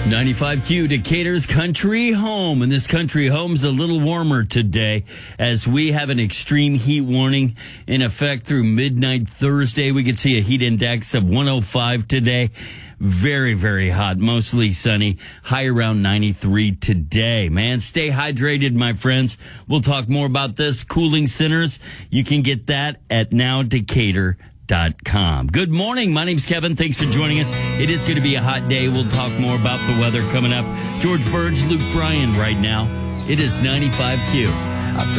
95Q, Decatur's country home. And this country home's a little warmer today as we have an extreme heat warning in effect through midnight Thursday. We could see a heat index of 105 today. Very, very hot, mostly sunny, high around 93 today. Man, stay hydrated, my friends. We'll talk more about this. Cooling centers, you can get that at nowdecatur.com. Good morning. My name's Kevin. Thanks for joining us. It is going to be a hot day. We'll talk more about the weather coming up. George Burge, Luke Bryan right now. It is 95Q.